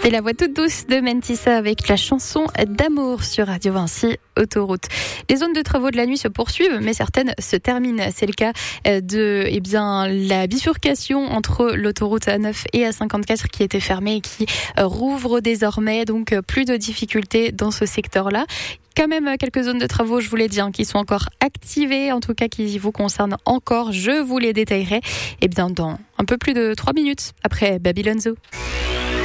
C'est la voix toute douce de Mentissa avec la chanson d'amour sur Radio Vinci Autoroute. Les zones de travaux de la nuit se poursuivent, mais certaines se terminent. C'est le cas de la bifurcation entre l'autoroute A9 et A54 qui était fermée et qui rouvre désormais. Donc plus de difficultés dans ce secteur-là. Quand même quelques zones de travaux, je vous l'ai dit, qui sont encore activées, en tout cas qui vous concernent encore. Je vous les détaillerai dans un peu plus de 3 minutes après Babylon Zoo.